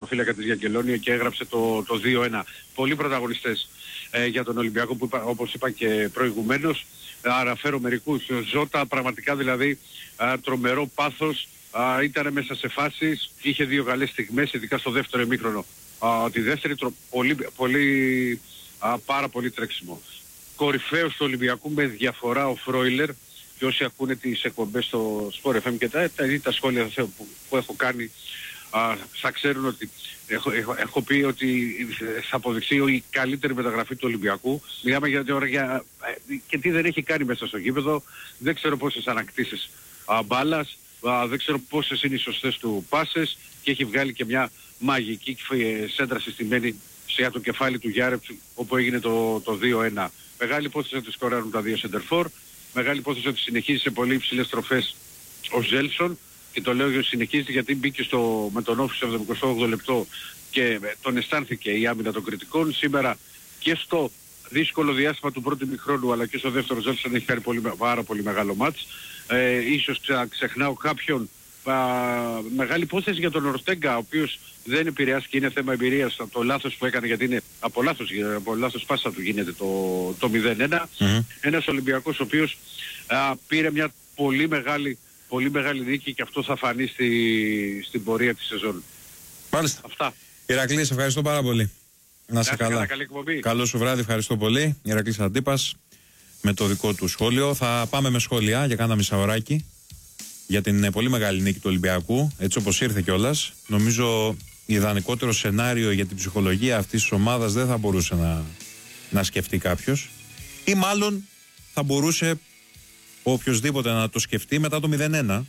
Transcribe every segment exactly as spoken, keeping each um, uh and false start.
τερματοφύλακα της Γιαγκελόνια και έγραψε το, το δύο ένα. Πολλοί πρωταγωνιστές ε, για τον Ολυμπιακό που είπα, όπως είπα και προηγουμένως. Αναφέρω μερικούς. Ζώτα, πραγματικά δηλαδή α, τρομερό πάθος, α, ήταν μέσα σε φάσεις, είχε δύο καλές στιγμές, ειδικά στο δεύτερο ημίχρονο. Α, τη δεύτερη τρο, πολύ, πολύ, α, πάρα πολύ τρέξιμο. Κορυφαίος του Ολυμπιακού με διαφορά ο Φρόιλερ, και όσοι ακούνε τις εκπομπές στο Sport εφ εμ και τα, τα, τα σχόλια που, που έχω κάνει, α, θα ξέρουν ότι έχω, έχω, έχω πει ότι θα αποδειχθεί η καλύτερη μεταγραφή του Ολυμπιακού. Μιλάμε για την ώρα για, και τι δεν έχει κάνει μέσα στο γήπεδο. Δεν ξέρω πόσες ανακτήσεις α, μπάλας, α, δεν ξέρω πόσες είναι οι σωστές του πάσες, και έχει βγάλει και μια μαγική σέντρα συστημένη σε το κεφάλι του Γιάρεψου, όπου έγινε το, το δύο ένα. Μεγάλη υπόθεση ότι σκοράρουν τα δύο σεντερφόρ. Μεγάλη υπόθεση ότι συνεχίζει σε πολύ υψηλές στροφές ο Ζέλσον, και το λέω συνεχίζει γιατί μπήκε στο, με τον Όφη στο εβδομηκοστό όγδοο λεπτό και τον αισθάνθηκε η άμυνα των κριτικών. Σήμερα και στο δύσκολο διάστημα του πρώτου ημιχρόνου αλλά και στο δεύτερο, Ζέλσον έχει κάνει πολύ, πάρα πολύ μεγάλο μάτς. Ε, ίσως ξεχνάω κάποιον. Α, μεγάλη υπόθεση για τον Ορτέγκα, ο οποίος δεν επηρεάστηκε, είναι θέμα εμπειρίας από το λάθος που έκανε, γιατί είναι από λάθος, από λάθος πάσα του γίνεται το, το μηδέν ένα. Mm-hmm. Ένας Ολυμπιακός ο οποίος α, πήρε μια πολύ μεγάλη, πολύ μεγάλη νίκη, και αυτό θα φανεί στη, στην πορεία της σεζόν. Μάλιστα. Αυτά. Ηρακλή, σε ευχαριστώ πάρα πολύ. Να είσαι καλά. Καλή εκπομπή. Καλό σου βράδυ, ευχαριστώ πολύ. Ηρακλής Αντίπας με το δικό του σχόλιο. Θα πάμε με σχόλια για κάνα μισάωράκι για την πολύ μεγάλη νίκη του Ολυμπιακού, έτσι όπως ήρθε κιόλας. Νομίζω ιδανικότερο σενάριο για την ψυχολογία αυτής της ομάδας δεν θα μπορούσε να, να σκεφτεί κάποιος, ή μάλλον θα μπορούσε οποιοσδήποτε να το σκεφτεί μετά το μηδέν ένα,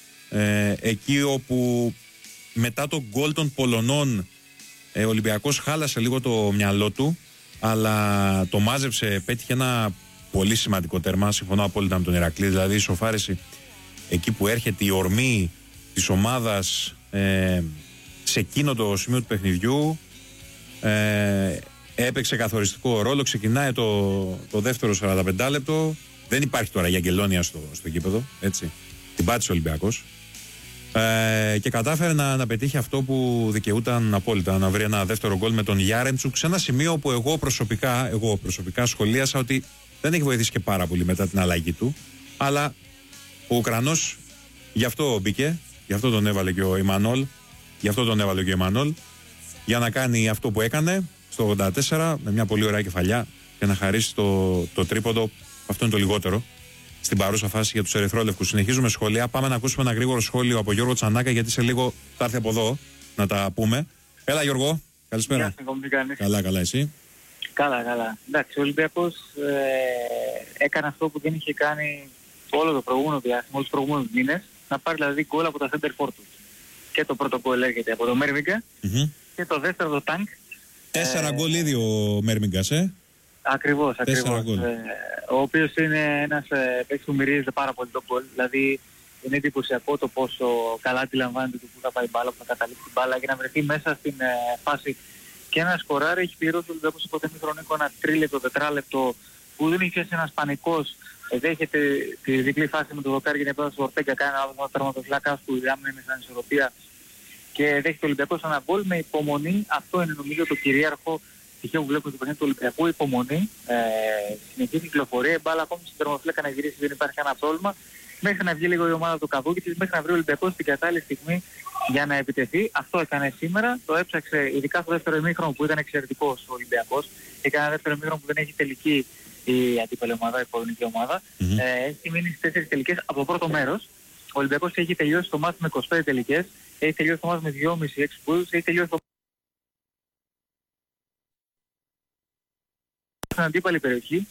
ε, εκεί όπου μετά τον γκολ των Πολωνών ε, ο Ολυμπιακός χάλασε λίγο το μυαλό του, αλλά το μάζεψε, πέτυχε ένα πολύ σημαντικό τέρμα. Συμφωνώ απόλυτα με τον Ηρακλή, δηλαδή η ισοφάριση εκεί που έρχεται η ορμή της ομάδας ε, σε εκείνο το σημείο του παιχνιδιού, ε, έπαιξε καθοριστικό ρόλο. Ξεκινάει το, το δεύτερο σαράντα πέντε λεπτό. Δεν υπάρχει τώρα η Αγγελόνια στο, στο γήπεδο, έτσι. Την πάτησε ο Ολυμπιακός. Ε, και κατάφερε να, να πετύχει αυτό που δικαιούταν απόλυτα, να βρει ένα δεύτερο γκολ με τον Γιάρεμτσουκ, σε ένα σημείο που εγώ προσωπικά, εγώ προσωπικά σχολίασα ότι δεν έχει βοηθήσει και πάρα πολύ μετά την αλλαγή του, αλλά ο Ουκρανός γι' αυτό μπήκε, γι' αυτό τον έβαλε και ο Ιμανόλ, γι' αυτό τον έβαλε και ο Ιμανόλ, για να κάνει αυτό που έκανε στο ογδόντα τέσσερα με μια πολύ ωραία κεφαλιά και να χαρίσει το, το τρίποντο. Αυτό είναι το λιγότερο στην παρούσα φάση για τους ερυθρόλευκους. Συνεχίζουμε σχόλια. Πάμε να ακούσουμε ένα γρήγορο σχόλιο από Γιώργο Τσανάκα, γιατί σε λίγο θα έρθει από εδώ να τα πούμε. Έλα Γιώργο, καλησπέρα. Γεια, καλά, καλά, εσύ? Καλά, καλά. Εντάξει, ο Ολυμπιακός ε, έκανε αυτό που δεν είχε κάνει όλο το προηγούμενο διάστημα, όλους τους προηγούμενους μήνες, να πάρει δηλαδή γκολ από τα center for του. Και το πρώτο γκολ έρχεται από το Μέρμιγκα mm-hmm. και το δεύτερο το Τάνκ. Τέσσερα γκολ ε, ήδη ο Μέρμιγκας, ε. Ακριβώς, ακριβώς. Ε, ο οποίος είναι ένας ε, παίκτης που μυρίζεται πάρα πολύ τον γκολ. Δηλαδή είναι εντυπωσιακό το πόσο καλά αντιλαμβάνεται το που θα πάει η μπάλα, που θα καταλήξει την μπάλα, για να βρεθεί μέσα στην ε, φάση και ένα σκοράρι. Έχει πληρώσει ο Ολυμπιακός στο πρώτο χρονικό ένα τρίλεπτο, τετράλεπτο, που δεν είχε ένας πανικός. Ε, δέχεται τη διπλή φάση με το δοκάρι για να πέρα στο Ορτέγκα, κάνει ένα άλλο τερματοφυλάκας που η άμυνα είναι σαν ισορροπία και δέχεται ο Ολυμπιακός ένα γκολ με υπομονή. Αυτό είναι νομίζω το κυρίαρχο στοιχείο που βλέπουμε στο παιχνίδι του Ολυμπιακού, υπομονή, ε, συνεχή κυκλοφορία, η μπάλα ακόμη στην τερματοφύλακα να γυρίσει, δεν υπάρχει κανένα πρόβλημα, μέχρι να βγει λίγο η ομάδα του καβούκι της, μέχρι να βρει ο Ολυμπιακός στην κατάλληλη στιγμή για να επιτεθεί. Αυτό έκανε σήμερα, το έψαξε ειδικά στο δεύτερο ημίχρονο που ήταν εξαιρετικός ο Ολυμπιακός. Έκανε ένα δεύτερο ημίχρονο που δεν έχει τελική η αντίπαλη ομάδα, η πολωνική ομάδα. Mm-hmm. Ε, έχει μείνει στις τέσσερις τελικές από το πρώτο μέρος. Ο Ολυμπιακός έχει τελειώσει το μάτι με είκοσι πέντε τελικές, έχει τελειώσει το μάτι με δυόμισι έξι πόντους, έχει τελειώσει το στην αντίπαλη περιοχή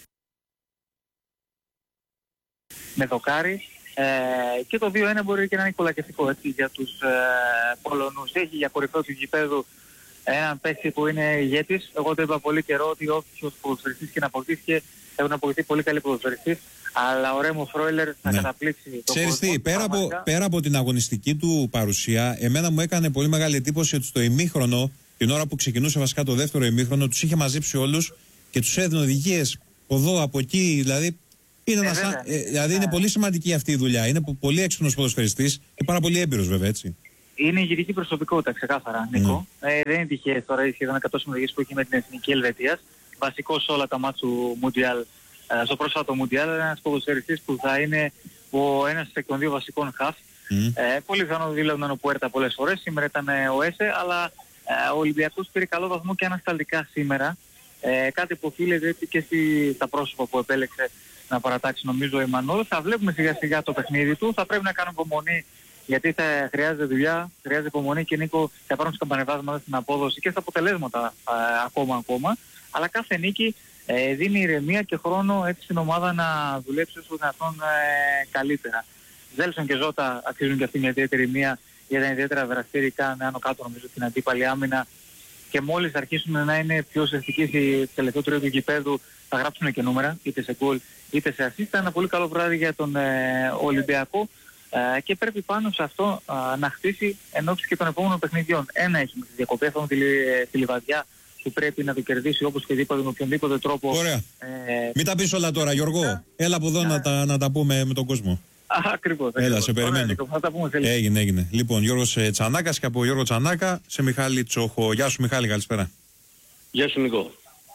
με δοκάρι, ε, και το δύο ένα μπορεί και να είναι κολακευτικό, έτσι, για τους ε, Πολωνούς. Έχει για κορυφαίο του γηπέδου έναν παίκτη που είναι ηγέτης. Εγώ το είπα πολύ καιρό ότι όποιος ποδοσφαιριστής και να αποκτήθηκε έχουν αποκτηθεί πολύ καλοί ποδοσφαιριστής, αλλά ο Ρέμο Φρόιλερ θα ναι. καταπλήξει το Ξέρεις τι, πέρα από, πέρα από την αγωνιστική του παρουσία, εμένα μου έκανε πολύ μεγάλη εντύπωση ότι στο ημίχρονο, την ώρα που ξεκινούσε βασικά το δεύτερο ημίχρονο, τους είχε μαζέψει όλους και τους έδινε οδηγίες από εδώ, από εκεί, δηλαδή είναι, ε, ένα, ε, δηλαδή είναι πολύ σημαντική αυτή η δουλειά. Είναι πολύ έξυπνος ποδοσφαιριστής και πάρα πολύ έμπειρος βέβαια, έτσι. είναι ηγετική προσωπικότητα, ξεκάθαρα, Νίκο. Mm. Ε, δεν είναι τυχαίες τώρα οι σχεδόν εκατό συμμετοχές που έχει με την Εθνική Ελβετίας. Βασικός σε όλα τα μάτς του Μουντιάλ, ε, στο πρόσφατο Μουντιάλ, ένας ποδοσφαιριστής που θα είναι ο ένας εκ των δύο βασικών χαφ. Mm. Ε, πολύ πιθανό δήλωναν ο Πουέρτα πολλές φορές, σήμερα ήταν ο Έσε, αλλά ε, ο Ολυμπιακός πήρε καλό βαθμό και ανασταλτικά σήμερα. Ε, κάτι που οφείλεται και στη, στα πρόσωπα που επέλεξε να παρατάξει νομίζω ο Εμμανουέλ. Θα βλέπουμε σιγά σιγά το παιχνίδι του, θα πρέπει να κάνουμε υπομονή γιατί θα χρειάζεται δουλειά, χρειάζεται υπομονή και Νίκο θα υπάρχουν σκαμπανεβάσματα στην απόδοση και στα αποτελέσματα α, ακόμα ακόμα. Αλλά κάθε νίκη ε, δίνει ηρεμία και χρόνο έτσι στην ομάδα να δουλέψει όσο δυνατόν ε, καλύτερα. Ζέλσον και Ζώτα αξίζουν και αυτή μια ιδιαίτερη μία για τα ιδιαίτερα δραστήρικα άνω κάτω νομίζω την αντίπαλη άμυνα και μόλις αρχίσουν να είναι πιο ουσιαστικοί στη τελευταίο τρίο του γηπέδου θα γράψουν και νούμερα είτε σε γκολ είτε σε assist. Ήταν ένα πολύ καλό βράδυ για τον ε, Ολυμπιακό ε, και πρέπει πάνω σε αυτό ε, να χτίσει εν ώψη και των επόμενων παιχνιδιών. Ένα έχει με τη διακοπή, αυτό τη, τη Λιβαδιά που πρέπει να το κερδίσει όπως και δίποτε με οποιονδήποτε τρόπο. Ωραία. Ε, Μην τα πεις όλα τώρα Γιώργο, έλα από εδώ να, να, τα, να τα πούμε με τον κόσμο. Ακριβώς. Έλα, σε περιμένω. Θα τα πούμε σε λίγο. Έγινε, έγινε. Λοιπόν, Γιώργος Τσανάκας και από Γιώργο Τσανάκα σε Μιχάλη Τσόχο. Γεια σου Μιχάλη, καλησπέρα. Γεια σου Νικό.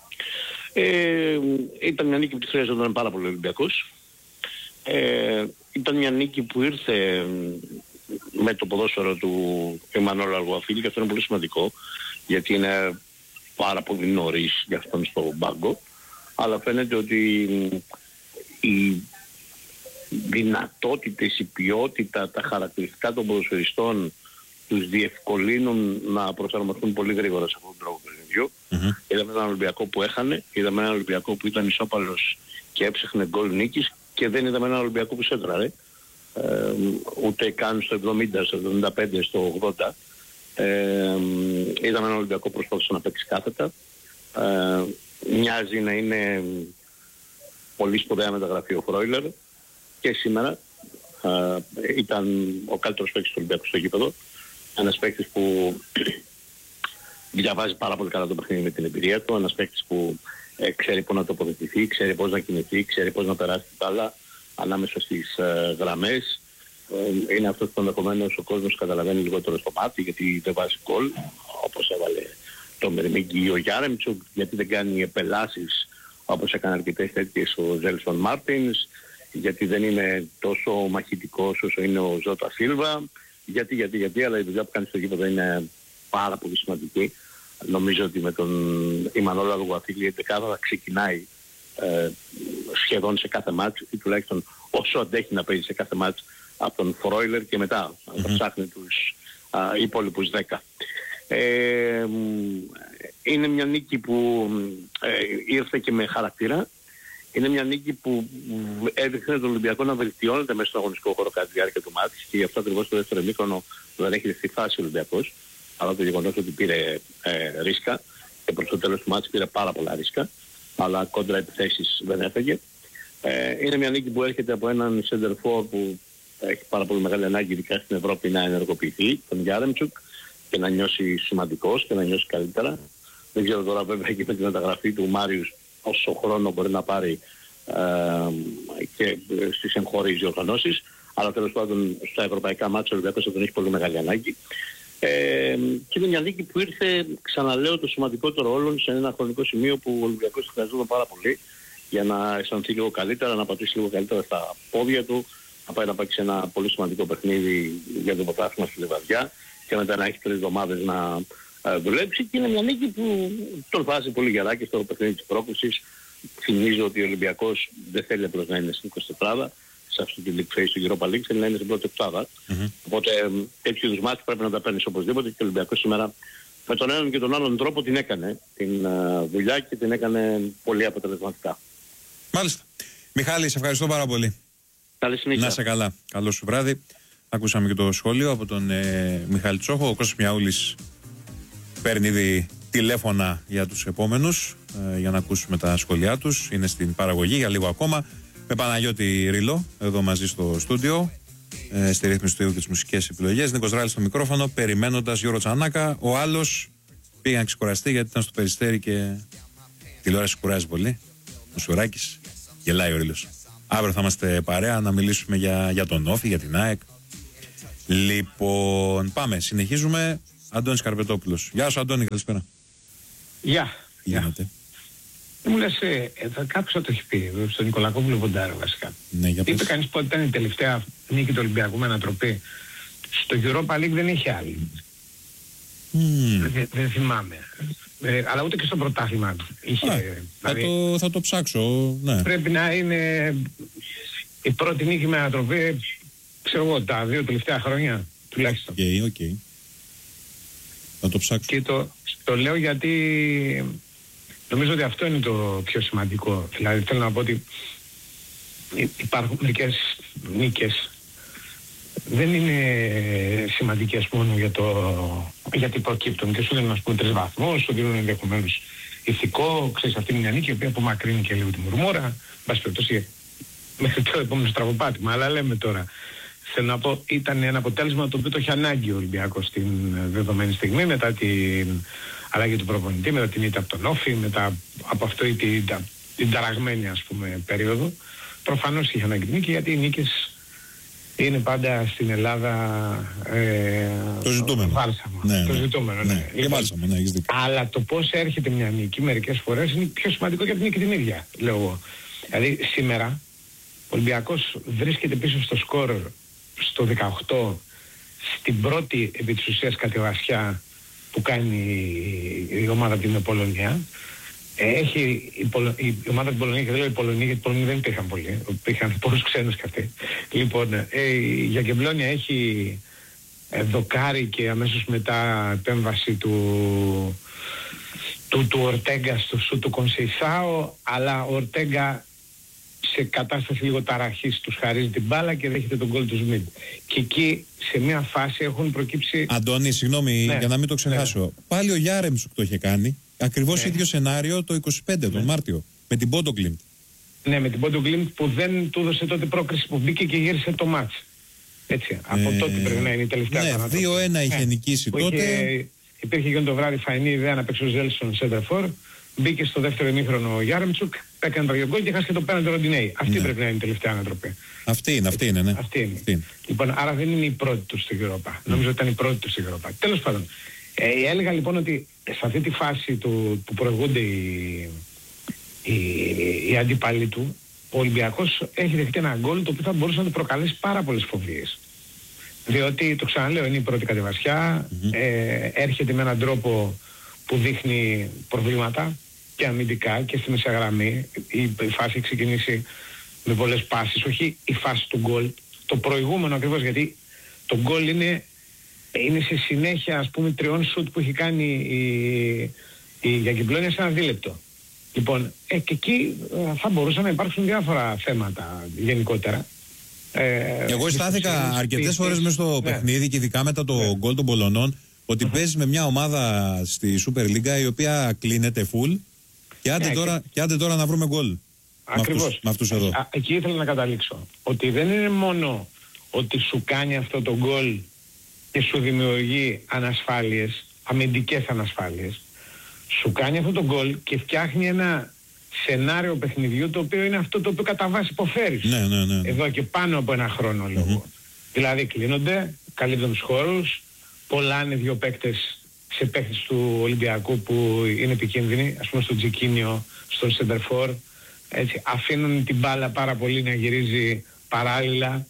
Ε, ήταν μια νίκη που τη χρειαζόταν πάρα πολύ ο Ολυμπιακός. Ε, ήταν μια νίκη που ήρθε με το ποδόσφαιρο του Εμμανουέλ Αργουαφίλη και αυτό είναι πολύ σημαντικό γιατί είναι πάρα πολύ νωρίς για αυτόν στο μπάγκο. Αλλά φαίνεται ότι η δυνατότητες, η ποιότητα, τα χαρακτηριστικά των ποδοσφαιριστών τους διευκολύνουν να προσαρμοστούν πολύ γρήγορα σε αυτόν τον τρόπο παιχνιδιού. Mm-hmm. Είδαμε έναν Ολυμπιακό που έχανε, είδαμε έναν Ολυμπιακό που ήταν ισόπαλος και έψαχνε γκολ νίκης και δεν είδαμε έναν Ολυμπιακό που σέντραρε. Ε, ούτε καν στο εβδομήντα, στο εβδομήντα πέντε, στο ογδόντα. Ε, είδαμε έναν Ολυμπιακό που προσπάθησε να παίξει κάθετα. Ε, μοιάζει να είναι πολύ σπουδαία μεταγραφή ο Φρόιλερ. Και σήμερα α, ήταν ο καλύτερος παίκτης του Ολυμπιακού στο γήπεδο. Ένας παίκτης που διαβάζει πάρα πολύ καλά το παιχνίδι με την εμπειρία του. Ένας παίκτης που ε, ξέρει πώς να τοποθετηθεί, ξέρει πώς να κινηθεί, ξέρει πώς να περάσει την μπάλα ανάμεσα στις ε, γραμμές. Ε, είναι αυτό που ενδεχομένως ο κόσμος καταλαβαίνει λιγότερο στο μάτι γιατί δεν βάζει γκολ όπως έβαλε το Μερμίγκη ή ο Γιάρεμτσουκ, γιατί δεν κάνει επελάσεις όπως έκανε αρκετές τέτοιες ο Ζέλσον Μάρτινς, γιατί δεν είναι τόσο μαχητικός όσο είναι ο Ζώτα Σίλβα, γιατί, γιατί, γιατί, αλλά η δουλειά που κάνει στο γήπεδο είναι πάρα πολύ σημαντική. Νομίζω ότι με τον Εμμανουέλ Αργουαφίλη η εντεκάδα θα ξεκινάει ε, σχεδόν σε κάθε μάτς ή τουλάχιστον όσο αντέχει να παίζει σε κάθε μάτς από τον Φρόιλερ και μετά mm-hmm. θα ψάχνει τους α, υπόλοιπους δέκα. Ε, είναι μια νίκη που ε, ήρθε και με χαρακτήρα. Είναι μια νίκη που έδειχνε τον Ολυμπιακό να βελτιώνεται μέσα στον αγωνιστικό χώρο κατά τη διάρκεια του μάτς και γι' αυτό ακριβώς το δεύτερο ημίχρονο δεν έχει δεχθεί φάση ο Ολυμπιακός, αλλά το γεγονός ότι πήρε ε, ρίσκα και προς το τέλος του μάτς πήρε πάρα πολλά ρίσκα, αλλά κόντρα επιθέσεις δεν έφεγε. Ε, είναι μια νίκη που έρχεται από έναν σεντερφόρ που έχει πάρα πολύ μεγάλη ανάγκη ειδικά στην Ευρώπη να ενεργοποιηθεί, τον Γιάρεμτσουκ, και να νιώσει σημαντικός και να νιώσει καλύτερα. Δεν ξέρω τώρα βέβαια και με τη μεταγραφή του Μάριους όσο χρόνο μπορεί να πάρει ε, και στις εγχώριες διοργανώσεις, αλλά τέλος πάντων στα ευρωπαϊκά μάτια ο Ολυμπιακός θα τον έχει πολύ μεγάλη ανάγκη. Ε, και είναι μια νίκη που ήρθε, ξαναλέω, το σημαντικότερο όλων σε ένα χρονικό σημείο που ο Ολυμπιακός χρειαζόταν πάρα πολύ για να αισθανθεί λίγο καλύτερα, να πατήσει λίγο καλύτερα στα πόδια του, να πάει να παίξει ένα πολύ σημαντικό παιχνίδι για το πρωτάθλημα στη Λιβαδιά και μετά να έχει τρεις εβδομάδες να δουλέψει, και είναι μια νίκη που τον βάζει πολύ γερά και στο παιχνίδι της πρόκλησης. Θυμίζω ότι ο Ολυμπιακός δεν θέλει απλώς να είναι στην εικοσιτετράδα σε αυτή τη League Phase του Europa League, θέλει να είναι στην πρώτη οκτάδα. Mm-hmm. Οπότε τέτοιου είδους μάτς πρέπει να τα παίρνεις οπωσδήποτε και ο Ολυμπιακός σήμερα με τον έναν και τον άλλον τρόπο την έκανε την uh, δουλειά και την έκανε πολύ αποτελεσματικά. Μάλιστα. Μιχάλη, σε ευχαριστώ πάρα πολύ. Καλή συνέχεια. Να είσαι καλά. Καλό σου βράδυ. Ακούσαμε και το σχόλιο από τον ε, Μιχάλη Τσόχο. Ο Κώστας Μιαούλης παίρνει ήδη τηλέφωνα για τους επόμενους ε, για να ακούσουμε τα σχόλιά τους. Είναι στην παραγωγή για λίγο ακόμα. Με Παναγιώτη Ρήλο εδώ μαζί στο στούντιο, ε, στη ρύθμιση του ήχου και τις μουσικές επιλογές. Νίκος Ράλης στο μικρόφωνο, περιμένοντας Γιώργο Τσανάκα. Ο άλλος πήγε να ξεκουραστεί γιατί ήταν στο Περιστέρι και τηλεόραση κουράζει πολύ. Ο Σουράκης, γελάει ο Ρήλος. Αύριο θα είμαστε παρέα να μιλήσουμε για, για τον Όφη, για την ΑΕΚ, Λοιπόν, πάμε. Συνεχίζουμε. Αντώνης Καρπετόπουλος. Γεια σου, Αντώνη, καλησπέρα. Γεια. Γεια. Μου λες, ε, κάποιος θα το έχει πει, στον Νικολακόπουλο Βοντάρο βασικά. Ναι, για πες. Είπε κανείς πότε ήταν η τελευταία νίκη του Ολυμπιακού με ανατροπή. Στο Europa League δεν είχε άλλη. Mm. Δεν, δεν θυμάμαι. Ε, αλλά ούτε και στο πρωτάθλημα είχε. Α, θα, δηλαδή, το, θα το ψάξω, ναι. Πρέπει να είναι η πρώτη νίκη με ανατροπή, ξέρω εγώ, τα δύο τελευταία χρόνια τουλάχιστον. Οκ, okay, οκ. Okay. Θα το ψάξω. Και το, το λέω γιατί νομίζω ότι αυτό είναι το πιο σημαντικό. Δηλαδή θέλω να πω ότι υπάρχουν μερικές νίκες δεν είναι σημαντικές μόνο για το γιατί προκύπτουν και σου δίνουν ας πούμε τρεις βαθμούς, σου δίνουν ενδεχομένως ηθικό, ξέρεις αυτή είναι μια νίκη η οποία απομακρύνει και λίγο τη μουρμούρα, μπας περιπτώσει μέχρι το επόμενο στραβοπάτημα, αλλά λέμε τώρα. Θέλω να πω, ήταν ένα αποτέλεσμα το οποίο το είχε ανάγκη ο Ολυμπιακός στην δεδομένη στιγμή μετά την αλλαγή του προπονητή, μετά την ήττα από τον Όφη, μετά από αυτό την, την ταραγμένη ας πούμε περίοδο. Προφανώς είχε ανάγκη νίκη γιατί οι νίκες είναι πάντα στην Ελλάδα ε, το ζητούμενο. Βάλσαμο. Ναι, το ναι. ζητούμενο, ναι. ναι. Λοιπόν, βάλσαμο, ναι, έχεις δίκιο. Αλλά το πώς έρχεται μια νίκη μερικές φορές είναι πιο σημαντικό για την νίκη την ίδια, λέω εγώ. Δηλαδή σήμερα ο Ολυμπιακός βρίσκεται πίσω στο σκορ στο δεκαοκτώ στην πρώτη επί της ουσίας κατεβασιά που κάνει η ομάδα από την Πολωνία. Έχει η, Πολο... η ομάδα την Πολωνία, και δεν λέω η Πολωνία γιατί οι Πολωνία δεν υπήρχαν πολλοί, υπήρχαν πολλούς ξένους και αυτοί. Λοιπόν, ε, η Γιαγκεμπλόνια έχει ε, δοκάρει και αμέσως μετά επέμβαση του του, του Ορτέγκα στο σου του Κονσεϊσάο, αλλά ο Ορτέγκα σε κατάσταση λίγο ταραχής τους χαρίζει την μπάλα και δέχεται τον γκολ του Σμιτ. Και εκεί σε μια φάση έχουν προκύψει... Αντώνη, συγγνώμη, ναι, για να μην το ξεχάσω. Ναι. Πάλι ο Γιάρεμτσουκ το είχε κάνει. Ακριβώς ναι. ίδιο σενάριο το είκοσι πέντε ναι. τον Μάρτιο. Με την Πόντο Γκλίμπ. Ναι, με την Πόντο Γκλίμπ που δεν του έδωσε τότε πρόκριση που μπήκε και γύρισε το μάτς. Έτσι. Ε, από τότε πρέπει να είναι η τελευταία ναι, παράδοση. δύο ένα είχε ναι. νικήσει τότε. Είχε, υπήρχε και το βράδυ φαϊνή ιδέα να παίξει ο Ζέλσον σέντερφορ. Μπήκε στο δεύτερο ημίχρονο ο Γιάρεμτσουκ, έκανε το γκολ και χάσε και το πέναντι Ροντινέι. Αυτή ναι. πρέπει να είναι η τελευταία ανατροπή. Αυτή είναι, αυτή είναι, ναι. Αυτή είναι. Αυτή είναι. Λοιπόν, άρα δεν είναι η πρώτη του στη Europa. Mm. Νομίζω ότι ήταν η πρώτη του στη Europa. Τέλος πάντων, ε, έλεγα λοιπόν ότι σε αυτή τη φάση του, που προηγούνται οι, οι, οι αντίπαλοι του, ο Ολυμπιακός έχει δεχτεί ένα γκολ το οποίο θα μπορούσε να του προκαλέσει πάρα πολλές φοβίες. Διότι, το ξαναλέω, είναι η πρώτη κατεβασιά, mm-hmm. ε, έρχεται με έναν τρόπο που δείχνει προβλήματα και αμυντικά και στη μεσαία γραμμή. Η, η φάση έχει ξεκινήσει με πολλές πάσεις, όχι η φάση του γκολ, το προηγούμενο ακριβώς, γιατί το γκολ είναι, είναι σε συνέχεια ας πούμε τριών σουτ που έχει κάνει η, η Γιαγκεμπλόνια σε ένα δίλεπτο. Λοιπόν, ε, και εκεί ε, θα μπορούσαν να υπάρξουν διάφορα θέματα γενικότερα. Ε, Εγώ στάθηκα αρκετές φορές μέσα στο ναι. παιχνίδι και ειδικά μετά το ναι. γκολ των Πολωνών ότι uh-huh. παίζει με μια ομάδα στη Super League η οποία κλείνεται full και άντε, yeah, τώρα, και... και άντε τώρα να βρούμε γκολ. Ακριβώς. Με αυτούς εδώ. Α, εκεί ήθελα να καταλήξω. Ότι δεν είναι μόνο ότι σου κάνει αυτό το γκολ και σου δημιουργεί ανασφάλειες, αμυντικές ανασφάλειες. Σου κάνει αυτό το γκολ και φτιάχνει ένα σενάριο παιχνιδιού το οποίο είναι αυτό το οποίο κατά βάση υποφέρεις. Ναι, ναι, ναι, ναι. Εδώ και πάνω από ένα χρόνο λόγω. Mm-hmm. Δηλαδή κλείνονται, καλύπτουν τους χώρους, πολλάνε δύο παίκτες σε παίκτες του Ολυμπιακού που είναι επικίνδυνοι, ας πούμε στο Τζικίνιο, στον Σεντερφόρ. Έτσι, αφήνουν την μπάλα πάρα πολύ να γυρίζει παράλληλα.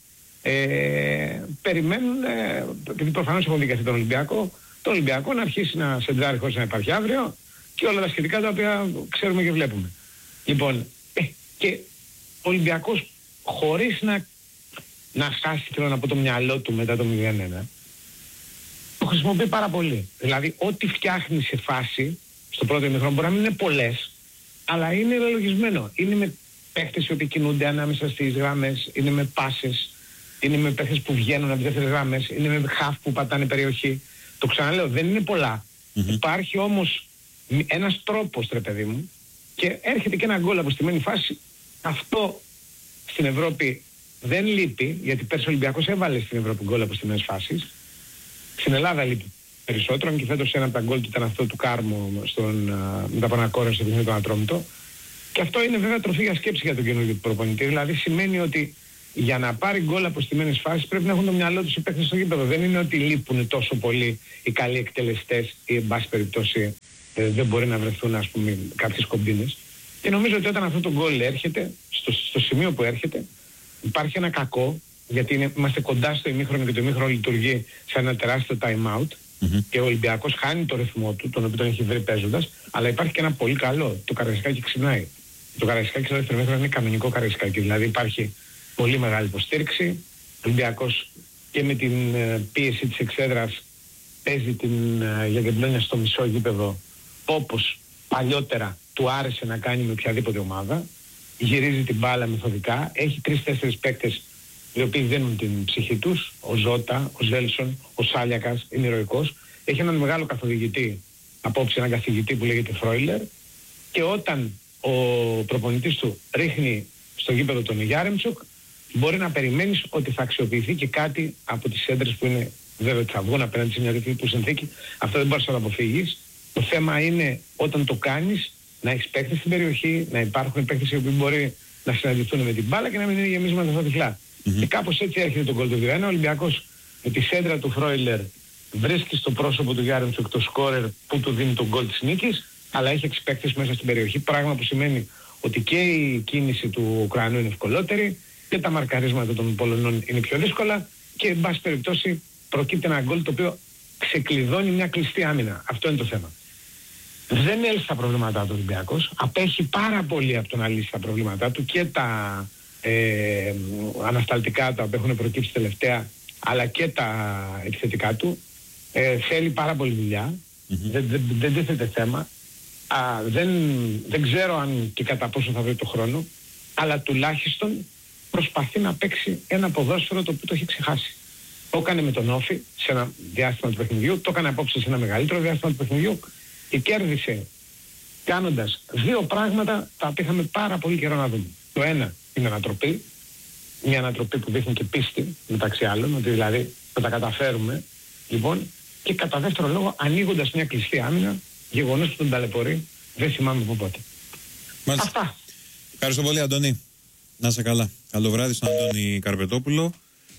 Ε, περιμένουν, ε, επειδή προφανώς έχουν δικαστεί τον Ολυμπιακό, τον Ολυμπιακό να αρχίσει να σεντράρει χωρίς να υπάρχει αύριο και όλα τα σχετικά τα οποία ξέρουμε και βλέπουμε. Λοιπόν, ε, και ο Ολυμπιακός χωρίς να, να χάσει θέλω να πω το μυαλό του μετά το μηδέν ένα, το χρησιμοποιεί πάρα πολύ. Δηλαδή, ό,τι φτιάχνει σε φάση, στο πρώτο ημίχρονο μπορεί να μην είναι πολλές, αλλά είναι λογισμένο. Είναι με παίχτες οι οποίοι κινούνται ανάμεσα στις γραμμές, είναι με πάσες, είναι με παίχτες που βγαίνουν από τις δεύτερες γραμμές, είναι με χαφ που πατάνε περιοχή. Το ξαναλέω, δεν είναι πολλά. Mm-hmm. Υπάρχει όμως ένας τρόπος, τρε παιδί μου, και έρχεται και ένα γκολ από στημένη φάση. Αυτό στην Ευρώπη δεν λείπει, γιατί πέρσι ο Ολυμπιακός έβαλε στην Ευρώπη γκολ από στημένες φάσεις. Στην Ελλάδα λείπει περισσότερο, και φέτος ένα από τα γκολ του ήταν αυτό του Κάρμου στον, uh, με τα Πανακόρια στο παιχνίδι του Ατρόμητο. Και αυτό είναι βέβαια τροφή για σκέψη για τον καινούργιο του προπονητή. Δηλαδή σημαίνει ότι για να πάρει γκολ από στιμένες φάσεις πρέπει να έχουν το μυαλό τους οι παίκτες στο γήπεδο. Δεν είναι ότι λείπουν τόσο πολύ οι καλοί εκτελεστές ή εν πάση περιπτώσει ε, δεν μπορεί να βρεθούν ας πούμε κάποιες κομπίνες. Και νομίζω ότι όταν αυτό το γκολ έρχεται, στο, στο σημείο που έρχεται, υπάρχει ένα κακό, γιατί είναι, είμαστε κοντά στο ημίχρονο και το ημίχρονο λειτουργεί σε ένα τεράστιο time out mm-hmm. και ο Ολυμπιακός χάνει το ρυθμό του, τον οποίο τον έχει βρει παίζοντας, αλλά υπάρχει και ένα πολύ καλό, το Καραϊσκάκι ξυπνάει. Το Καραϊσκάκι στο δεύτερο ημίχρονο είναι κανονικό Καραϊσκάκι, δηλαδή υπάρχει πολύ μεγάλη υποστήριξη. Ο Ολυμπιακός και με την ε, πίεση της εξέδρας παίζει την ε, Γιαγκεμπλόνια στο μισό γήπεδο όπως παλιότερα του άρεσε να κάνει με οποιαδήποτε ομάδα. Γυρίζει την μπάλα μεθοδικά. Έχει τρεις-τέσσερις παίκτες οι οποίοι δίνουν την ψυχή τους. Ο Ζώτα, ο Ζέλσον, ο Σάλιακας, είναι ηρωικός. Έχει έναν μεγάλο καθοδηγητή, απόψε έναν καθηγητή που λέγεται Φρόιλερ. Και όταν ο προπονητής του ρίχνει στο γήπεδο τον Γιάρεμτσουκ, μπορεί να περιμένεις ότι θα αξιοποιηθεί και κάτι από τις έντρες που είναι βέβαια ότι θα βγουν απέναντι σε μια τέτοια συνθήκη. Αυτό δεν μπορείς να το αποφύγεις. Το θέμα είναι όταν το κάνεις να έχεις παίκτες στην περιοχή, να υπάρχουν παίκτες οι οποίοι μπορεί να συναντηθούν με την μπάλα και να μην είναι γεμίσματα στα τυφλά. Mm-hmm. Και κάπως έτσι έρχεται το γκολ του δύο ένα. Ο Ολυμπιακός με τη σέντρα του Φρόιλερ βρίσκει στο πρόσωπο του Γιάρεμτσουκ το σκόρερ που του δίνει τον γκολ της νίκης, αλλά έχει έξι παίκτες μέσα στην περιοχή, πράγμα που σημαίνει ότι και η κίνηση του Ουκρανού είναι ευκολότερη και τα μαρκαρίσματα των Πολωνών είναι πιο δύσκολα και εν πάση περιπτώσει προκύπτει ένα γκολ το οποίο ξεκλειδώνει μια κλειστή άμυνα. Αυτό είναι το θέμα. Δεν έλυσε τα προβλήματά του Ολυμπιακός, απέχει πάρα πολύ από το να λύσει τα προβλήματά του και τα ε, ανασταλτικά τα οποία έχουν προκύψει τελευταία, αλλά και τα επιθετικά του. Ε, θέλει πάρα πολύ δουλειά, mm-hmm. δεν, δεν, δεν τίθεται θέμα. Α, δεν, δεν ξέρω αν και κατά πόσο θα βρει το χρόνο, αλλά τουλάχιστον προσπαθεί να παίξει ένα ποδόσφαιρο το οποίο το έχει ξεχάσει. Το έκανε με τον Όφη σε ένα διάστημα του παιχνιδιού, το έκανε απόψε σε ένα μεγαλύτερο διάστημα του παιχνιδιού και κέρδισε κάνοντας δύο πράγματα τα οποία είχαμε πάρα πολύ καιρό να δούμε. Το ένα είναι ανατροπή, μια ανατροπή που δείχνει και πίστη μεταξύ άλλων, ότι δηλαδή θα τα καταφέρουμε. Λοιπόν, και κατά δεύτερο λόγο ανοίγοντας μια κλειστή άμυνα, γεγονός που τον ταλαιπωρεί, δεν θυμάμαι από πότε. Μάλιστα. Αυτά. Ευχαριστώ πολύ, Αντώνη. Να είσαι καλά. Καλό βράδυ στον Αντώνη Καρπετόπουλο.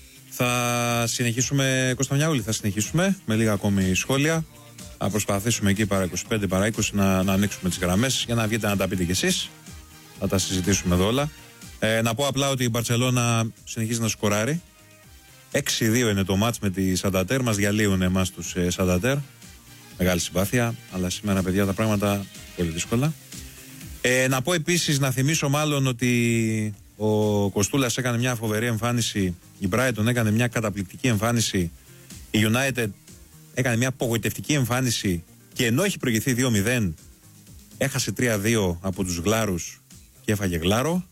Θα συνεχίσουμε, Κώστα Μιαούλη, θα συνεχίσουμε με λίγα ακόμη σχόλια. Θα προσπαθήσουμε εκεί παρά είκοσι πέντε παρά είκοσι να, να ανοίξουμε τις γραμμές για να βγείτε να τα πείτε κι εσείς. Θα τα συζητήσουμε εδώ όλα. Ε, να πω απλά ότι η Μπαρτσελώνα συνεχίζει να σκοράρει. έξι δύο είναι το μάτς με τη Σανταντέρ. Μας διαλύουν εμάς τους ε, Σανταντέρ. Μεγάλη συμπάθεια, αλλά σήμερα, παιδιά, τα πράγματα πολύ δύσκολα. Ε, να πω επίσης, να θυμίσω μάλλον ότι ο Κοστούλας έκανε μια φοβερή εμφάνιση, η Brighton έκανε μια καταπληκτική εμφάνιση, η United έκανε μια απογοητευτική εμφάνιση και ενώ έχει προηγηθεί δύο μηδέν έχασε τρία δύο από τους Γλάρους και έφαγε Γλάρο.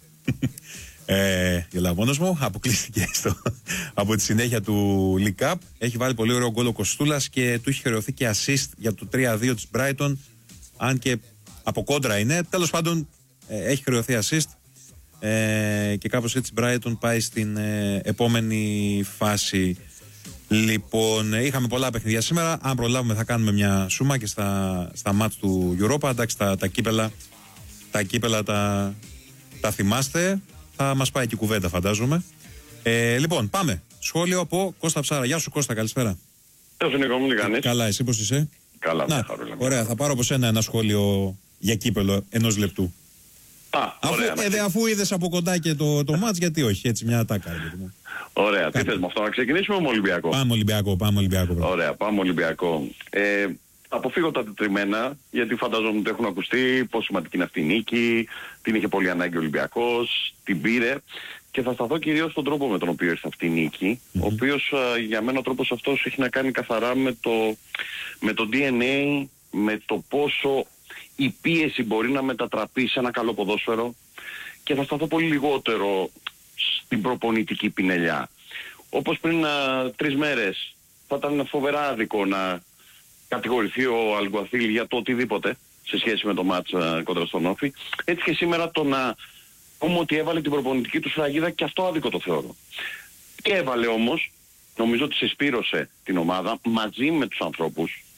Ε, γελάω μόνος μου, αποκλείστηκε στο, από τη συνέχεια του League Cup. Έχει βάλει πολύ ωραίο γκολ ο Κοστούλας και του έχει χρεωθεί και assist για το τρία δύο της Brighton, αν και από κόντρα είναι. Τέλος πάντων, ε, έχει χρεωθεί assist ε, και κάπως έτσι Brighton πάει στην ε, επόμενη φάση. Λοιπόν, ε, είχαμε πολλά παιχνίδια σήμερα. Αν προλάβουμε θα κάνουμε μια σούμα και στα, στα μάτς του Europa. Εντάξει, τα, τα κύπελα τα, κύπελα, τα, τα θυμάστε. Θα μας πάει και κουβέντα, φαντάζομαι. Ε, λοιπόν, πάμε. Σχόλιο από Κώστα Ψάρα. Γεια σου, Κώστα, καλησπέρα. Γεια σου, Νίκο, μου τι κάνεις? Καλά, εσύ πώς είσαι? Καλά, να, χαρούλα. Ωραία, θα πάρω από σένα ένα σχόλιο για κύπελο ενός λεπτού. Α, αφού, ωραία, ε, δε, αφού είδες από κοντά και το, το μάτς, γιατί όχι, έτσι μια ατάκα. Ωραία, τι θες με αυτό, να ξεκινήσουμε με Ολυμπιακό? Πάμε Ολυμπιακό, πάμε Ολυμπιακό. Πράγμα. Ωραία, πάμε Ολυμπιακό. Ε, αποφύγω τα τετριμμένα, γιατί φανταζόμουν ότι έχουν ακουστεί πόσο σημαντική είναι αυτή η νίκη, την είχε πολύ ανάγκη ο Ολυμπιακός, την πήρε. Και θα σταθώ κυρίως στον τρόπο με τον οποίο ήρθε αυτή η νίκη, mm-hmm. ο οποίος α, για μένα ο τρόπος αυτός έχει να κάνει καθαρά με το, με το ντι εν έι, με το πόσο η πίεση μπορεί να μετατραπεί σε ένα καλό ποδόσφαιρο, και θα σταθώ πολύ λιγότερο στην προπονητική πινελιά. Όπως πριν α, τρεις μέρες θα ήταν φοβερά άδικο να κατηγορηθεί ο Αλγκουαθίλ για το οτιδήποτε σε σχέση με το μάτς α, κοντρα στον Όφη, έτσι και σήμερα το να πούμε ότι έβαλε την προπονητική του σφραγίδα, και αυτό άδικο το θεωρώ. Και έβαλε όμως, νομίζω ότι συσπήρωσε την ομάδα μαζί με τους ανθρώπους,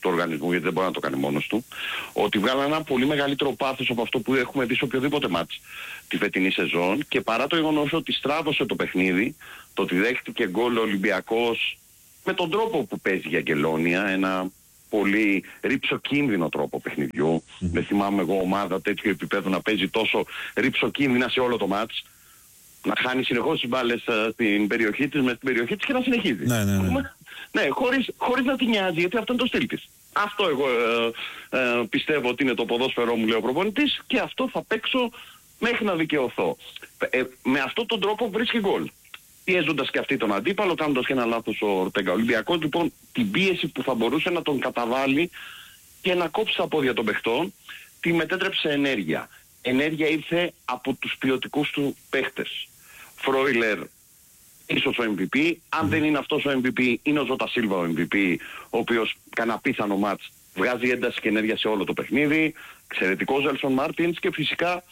του οργανισμού, γιατί δεν μπορεί να το κάνει μόνος του, ότι βγάλαν ένα πολύ μεγαλύτερο πάθος από αυτό που έχουμε δει σε οποιοδήποτε μάτς τη φετινή σεζόν, και παρά το γεγονός ότι στράβωσε το παιχνίδι, το ότι δέχτηκε γκολ ο Ολυμπιακός με τον τρόπο που παίζει η Αγγελόνια, ένα πολύ ρίψοκίνδυνο τρόπο παιχνιδιού. Mm-hmm. Δεν θυμάμαι εγώ ομάδα τέτοιου επίπεδου να παίζει τόσο ρίψοκίνδυνα σε όλο το μάτς. Να χάνει συνεχώς τις μπάλες uh, στην περιοχή της, μες στην περιοχή της και να συνεχίζει. Ναι, ναι, ναι. Ναι, χωρίς, χωρίς να την νοιάζει, γιατί αυτό είναι το στυλ της. Αυτό εγώ ε, ε, πιστεύω ότι είναι το ποδόσφαιρό μου, λέει ο προπονητής, και αυτό θα παίξω μέχρι να δικαιωθώ. Ε, με αυτόν τον τρόπο βρίσκει γκολ. Πιέζοντας και αυτή τον αντίπαλο, κάνοντας και ένα λάθος ο Ορτέγκα. Ο Ολυμπιακός λοιπόν την πίεση που θα μπορούσε να τον καταβάλει και να κόψει τα πόδια των παιχτών, τη μετέτρεψε ενέργεια. Ενέργεια ήρθε από τους ποιοτικούς του παίχτες. Φρόιλερ, ίσως ο εμ βι πι. Αν δεν είναι αυτός ο εμ βι πι, είναι ο Ζώτα Σίλβα ο εμ βι πι, ο οποίος κανένα απίθανο μάτς βγάζει ένταση και ενέργεια σε όλο το παιχνίδι. Εξαιρετικός Έλσον Μάρτινς, και φυσικά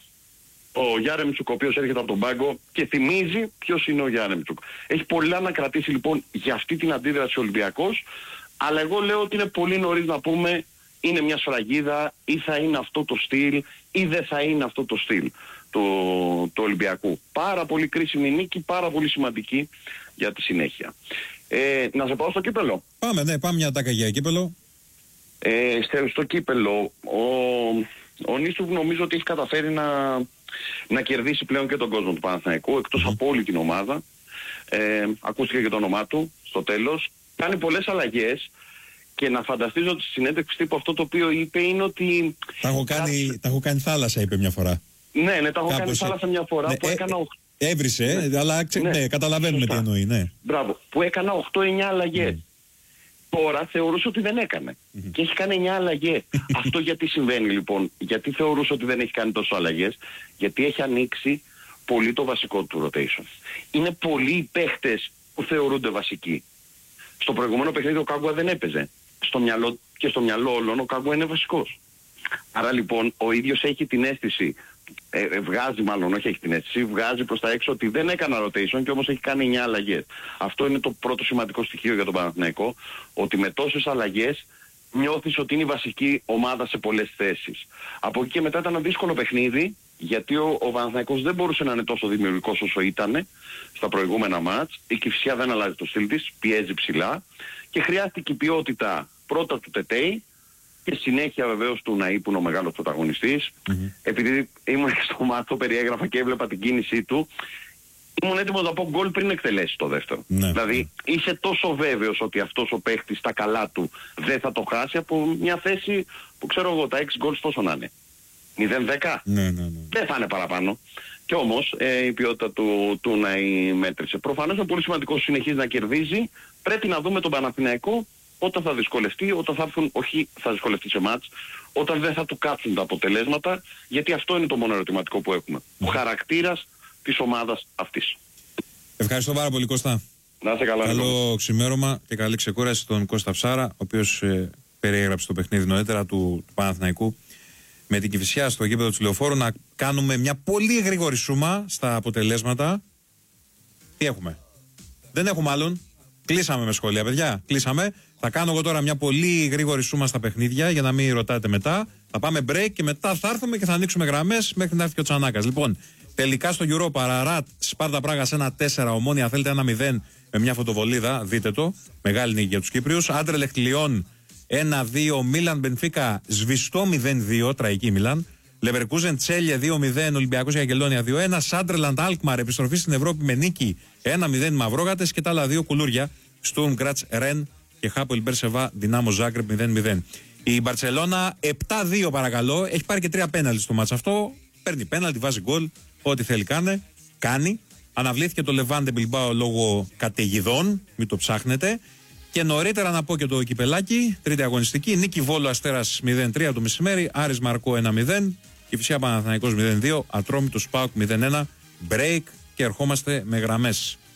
ο Γιάρεμτσουκ, ο οποίος έρχεται από τον πάγκο και θυμίζει ποιος είναι ο Γιάρεμτσουκ. Έχει πολλά να κρατήσει λοιπόν για αυτή την αντίδραση ο Ολυμπιακός, αλλά εγώ λέω ότι είναι πολύ νωρίς να πούμε είναι μια σφραγίδα, ή θα είναι αυτό το στυλ ή δεν θα είναι αυτό το στυλ του, του Ολυμπιακού. Πάρα πολύ κρίσιμη νίκη, πάρα πολύ σημαντική για τη συνέχεια. Ε, να σε πάω στο κύπελο. Πάμε, ναι, πάμε μια τάκα για κύπελο. Ε, στο, στο κύπελο, ο, ο Νίστουβ νομίζω ότι έχει καταφέρει να, να κερδίσει πλέον και τον κόσμο του Παναθηναϊκού, εκτός mm-hmm. από όλη την ομάδα. Ε, ακούστηκε και το όνομά του στο τέλος. Κάνει πολλές αλλαγές. Και να φανταστείς ότι στη συνέντευξη τύπου αυτό το οποίο είπε είναι ότι... Τα έχω κάνει, κάτι... τα έχω κάνει θάλασσα, είπε μια φορά. Ναι, ναι, τα έχω Κάπως κάνει θάλασσα μια φορά, ναι, που ε, έκανα... Έβρισε, ναι, αλλά ξε... ναι, ναι, καταλαβαίνουμε σωστά. τι εννοεί, ναι. Μπράβο, που έκανα οκτώ εννιά αλλαγές. Mm. Τώρα θεωρούσε ότι δεν έκανε. Mm-hmm. Και έχει κάνει εννιά αλλαγές. Αυτό γιατί συμβαίνει λοιπόν? Γιατί θεωρούσε ότι δεν έχει κάνει τόσο αλλαγές? Γιατί έχει ανοίξει πολύ το βασικό του rotation. Είναι πολλοί οι παίχτες που θεωρούνται βασικοί. Στο προηγούμενο παιχνίδι ο Κάγκουα δεν έπαιζε. Στο μυαλό, και στο μυαλό όλων ο Κάγκουα είναι βασικός. Άρα λοιπόν ο ίδιος έχει την αίσθηση, ε, ε, βγάζει μάλλον, όχι έχει την αίσθηση, βγάζει προς τα έξω ότι δεν έκανα rotation και όμως έχει κάνει εννιά αλλαγές. Αυτό είναι το πρώτο σημαντικό στοιχείο για τον Παναθηναϊκό, ότι με τόσες αλλαγές νιώθεις ότι είναι η βασική ομάδα σε πολλές θέσεις. Από εκεί και μετά ήταν ένα δύσκολο παιχνίδι, γιατί ο, ο Παναθηναϊκός δεν μπορούσε να είναι τόσο δημιουργικός όσο ήταν στα προηγούμενα μάτς. Η Κηφισιά δεν αλλάζει το στυλ της, πιέζει ψηλά και χρειάστηκε η ποιότητα πρώτα του Τετέι και συνέχεια βεβαίως του Ναΐ που είναι ο μεγάλος πρωταγωνιστής. Mm-hmm. Επειδή ήμουν στο μάτς, το περιέγραφα και έβλεπα την κίνησή του, ήμουν έτοιμος να πω γκολ πριν εκτελέσει το δεύτερο. Ναι. Δηλαδή είσαι τόσο βέβαιος ότι αυτός ο παίχτης στα καλά του δεν θα το χάσει από μια θέση που ξέρω εγώ τα έξι γκολ πόσο να είναι. μηδέν δέκα. Ναι, ναι, ναι. Δεν θα είναι παραπάνω. Και όμως ε, η ποιότητα του, του να μέτρησε. Προφανώς είναι πολύ σημαντικό, συνεχίζει να κερδίζει. Πρέπει να δούμε τον Παναθηναϊκό όταν θα δυσκολευτεί, όταν θα έρθουν, όχι θα δυσκολευτεί σε μάτς, όταν δεν θα του κάτσουν τα αποτελέσματα, γιατί αυτό είναι το μόνο ερωτηματικό που έχουμε. Ο χαρακτήρας της ομάδας αυτής. Ευχαριστώ πάρα πολύ, Κώστα. Να είστε καλά. Καλό ξημέρωμα και καλή ξεκούραση στον Κώστα Ψάρα, ο οποίος ε, περιέγραψε το παιχνίδι νωρίτερα του, του Παναθηναϊκού με την Κηφισιά στο γήπεδο του Λεωφόρου. Να κάνουμε μια πολύ γρήγορη σούμα στα αποτελέσματα. Τι έχουμε? Δεν έχουμε άλλον. Κλείσαμε με σχόλια, παιδιά. Κλείσαμε. Θα κάνω εγώ τώρα μια πολύ γρήγορη σούμα στα παιχνίδια για να μην ρωτάτε μετά. Θα πάμε break και μετά θα έρθουμε και θα ανοίξουμε γραμμές μέχρι να έρθει και ο Τσανάκας. Λοιπόν, τελικά στο Europa, Αραράτ, Σπάρτα Πράγας ένα τέσσερα, Ομόνια θέλετε ένα μηδέν με μια φωτοβολίδα. Δείτε το. Μεγάλη νίκη για τους Κύπριους. Άντρελεχτ Λιόν ένα δύο, Μίλαν Μπενφίκα σβηστό μηδέν δύο, τραγική Μίλαν. Λεβερκούζεν Τσέλια δύο μηδέν, Ολυμπιακός για Αγγελόνια δύο ένα. Σάντρελαντ Αλκμαρ, επιστροφή στην Ευρώπη με νίκη ένα μηδέν Μαυρόγατες και τα άλλα δύο κουλούρια. Στουρμ Γκράτς Ρεν και Χάπολ Μπερσεβά Δυνάμο Ζάγκρεπ μηδέν μηδέν. Η Μπαρτσελώνα επτά δύο παρακαλώ, έχει πάρει και τρία πέναλτι στο μάτς αυτό. Παίρνει πέναλτι, βάζει γκολ, ό,τι θέλει κάνε, κάνει. Αναβλήθηκε το Λεβάντε Μπιλμπάο λόγω καταιγιδών, μην το ψάχνετε. Και νωρίτερα να πω και το κυπελάκι, τρίτη αγωνιστική, νίκη Βόλο Αστέρας μηδέν τρία το μεσημέρι, Άρης Μαρκό ένα μηδέν, Κηφισιά Παναθηναϊκός μηδέν δύο, Ατρόμητος ΠΑΟΚ μηδέν ένα, break και ερχόμαστε με γραμμές.